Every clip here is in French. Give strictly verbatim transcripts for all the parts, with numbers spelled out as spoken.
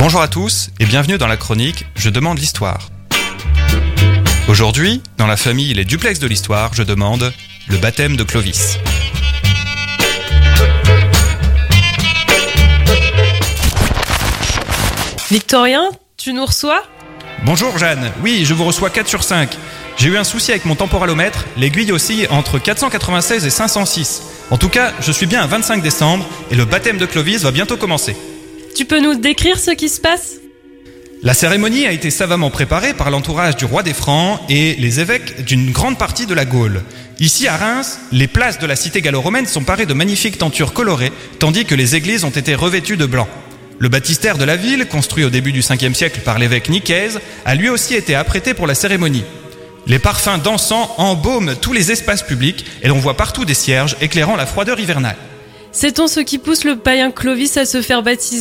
Bonjour à tous et bienvenue dans la chronique Je demande l'histoire. Aujourd'hui, dans la famille Les Duplex de l'Histoire, je demande le baptême de Clovis. Victorien, tu nous reçois ? Bonjour Jeanne, oui, je vous reçois quatre sur cinq. J'ai eu un souci avec mon temporalomètre, l'aiguille oscille entre quatre cent quatre-vingt-seize et cinq cent six. En tout cas, je suis bien à vingt-cinq décembre et le baptême de Clovis va bientôt commencer. Tu peux nous décrire ce qui se passe ? La cérémonie a été savamment préparée par l'entourage du roi des Francs et les évêques d'une grande partie de la Gaule. Ici à Reims, les places de la cité gallo-romaine sont parées de magnifiques tentures colorées, tandis que les églises ont été revêtues de blanc. Le baptistère de la ville, construit au début du cinquième siècle par l'évêque Nicaise, a lui aussi été apprêté pour la cérémonie. Les parfums d'encens embaument tous les espaces publics et l'on voit partout des cierges éclairant la froideur hivernale. Sait-on ce qui pousse le païen Clovis à se faire baptiser ?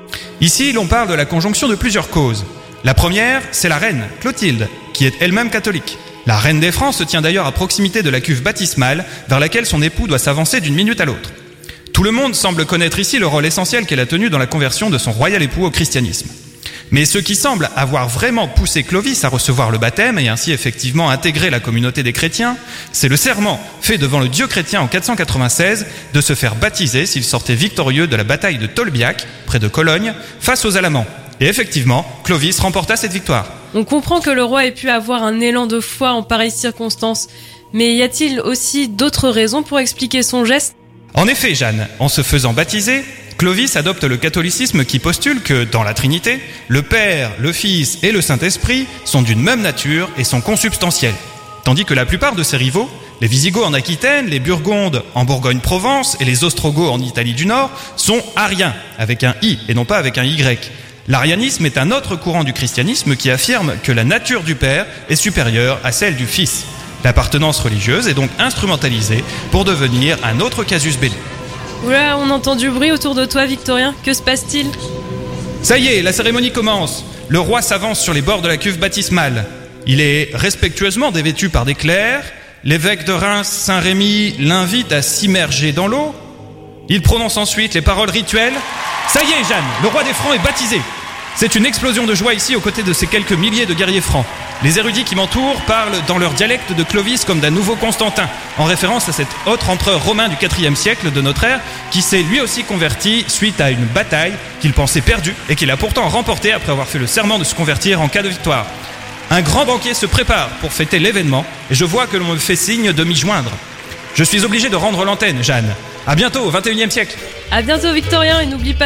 Ici, l'on parle de la conjonction de plusieurs causes. La première, c'est la reine, Clotilde, qui est elle-même catholique. La reine des Francs se tient d'ailleurs à proximité de la cuve baptismale, vers laquelle son époux doit s'avancer d'une minute à l'autre. Tout le monde semble connaître ici le rôle essentiel qu'elle a tenu dans la conversion de son royal époux au christianisme. Mais ce qui semble avoir vraiment poussé Clovis à recevoir le baptême et ainsi effectivement intégrer la communauté des chrétiens, c'est le serment fait devant le dieu chrétien en quatre cent quatre-vingt-seize de se faire baptiser s'il sortait victorieux de la bataille de Tolbiac, près de Cologne, face aux Alamans. Et effectivement, Clovis remporta cette victoire. On comprend que le roi ait pu avoir un élan de foi en pareilles circonstances, mais y a-t-il aussi d'autres raisons pour expliquer son geste ? En effet, Jeanne, en se faisant baptiser, Clovis adopte le catholicisme qui postule que, dans la Trinité, le Père, le Fils et le Saint-Esprit sont d'une même nature et sont consubstantiels. Tandis que la plupart de ses rivaux, les Visigoths en Aquitaine, les Burgondes en Bourgogne-Provence et les Ostrogoths en Italie du Nord, sont ariens, avec un I et non pas avec un Y. L'arianisme est un autre courant du christianisme qui affirme que la nature du Père est supérieure à celle du Fils. L'appartenance religieuse est donc instrumentalisée pour devenir un autre casus belli. Oula, on entend du bruit autour de toi, Victorien. Que se passe-t-il ? Ça y est, la cérémonie commence. Le roi s'avance sur les bords de la cuve baptismale. Il est respectueusement dévêtu par des clercs. L'évêque de Reims, Saint Rémy, l'invite à s'immerger dans l'eau. Il prononce ensuite les paroles rituelles. Ça y est, Jeanne, le roi des Francs est baptisé. C'est une explosion de joie ici aux côtés de ces quelques milliers de guerriers francs. Les érudits qui m'entourent parlent dans leur dialecte de Clovis comme d'un nouveau Constantin, en référence à cet autre empereur romain du quatrième siècle de notre ère qui s'est lui aussi converti suite à une bataille qu'il pensait perdue et qu'il a pourtant remportée après avoir fait le serment de se convertir en cas de victoire. Un grand banquet se prépare pour fêter l'événement et je vois que l'on me fait signe de m'y joindre. Je suis obligé de rendre l'antenne, Jeanne. À bientôt au vingt et unième siècle. À bientôt, Victorien, et n'oublie pas